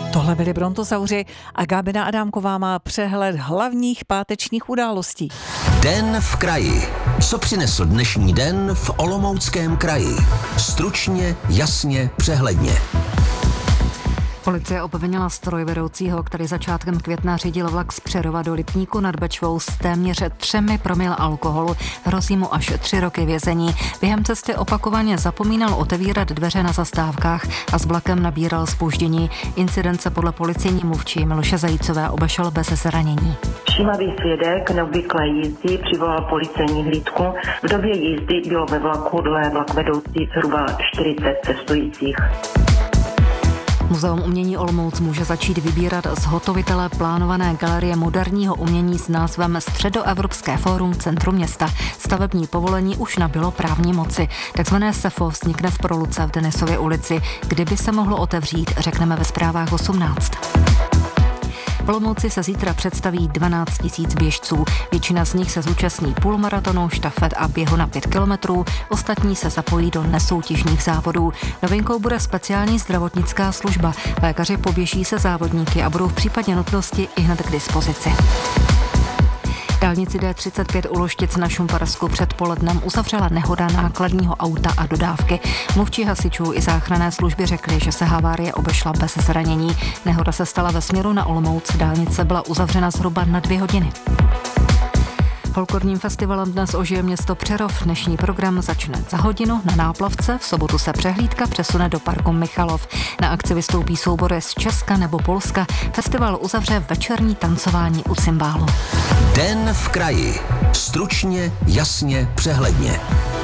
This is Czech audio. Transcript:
Tohle byli Brontosauři a Gábina Adámková má přehled hlavních pátečních událostí. Den v kraji. Co přinesl dnešní den v Olomouckém kraji? Stručně, jasně, přehledně. Policie obvinila strojvedoucího, který začátkem května řídil vlak z Přerova do Lipníku nad Bečvou s téměř 3 promile alkoholu. Hrozí mu až 3 roky vězení. Během cesty opakovaně zapomínal otevírat dveře na zastávkách a s vlakem nabíral zpoždění. Incident se podle policejní mluvčí Miloše Zajícové obešel bez zranění. Všímavý svědek neobvyklé jízdy přivolal policejní hlídku. V době jízdy bylo ve vlaku dle vlakvedoucí zhruba 40 cestujících. Muzeum umění Olomouc může začít vybírat zhotovitele plánované galerie moderního umění s názvem Středoevropské fórum v centru města. Stavební povolení už nabylo právní moci. Takzvané SEFO vznikne v Proluce v Denisově ulici. Kdyby se mohlo otevřít, řekneme ve zprávách 18. V Olomouci se zítra představí 12 000 běžců. Většina z nich se zúčastní půlmaratonu, štafet a běhu na 5 kilometrů. Ostatní se zapojí do nesoutěžních závodů. Novinkou bude speciální zdravotnická služba. Lékaři poběží se závodníky a budou v případě nutnosti i hned k dispozici. Dálnici D35 u Loštic na Šumparsku předpolednem uzavřela nehoda nákladního auta a dodávky. Mluvčí hasičů i záchranné služby řekli, že se havárie obešla bez zranění. Nehoda se stala ve směru na Olomouc. Dálnice byla uzavřena zhruba na 2 hodiny. Folklorním festivalem dnes ožije město Přerov. Dnešní program začne za hodinu na Náplavce, v sobotu se přehlídka přesune do parku Michalov. Na akci vystoupí soubory z Česka nebo Polska. Festival uzavře večerní tancování u cymbálu. Den v kraji. Stručně, jasně, přehledně.